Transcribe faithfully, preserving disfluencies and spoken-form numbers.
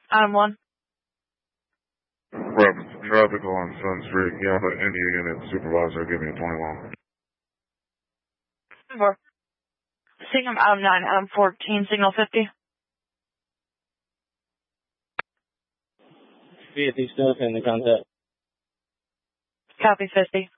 Adam one. Rapid traffic on Sun Street. Yapa India Unit Supervisor, give me a twenty-one. four. Signal Adam nine, Adam fourteen, signal fifty. fifty stuff in the contact. Copy fifty.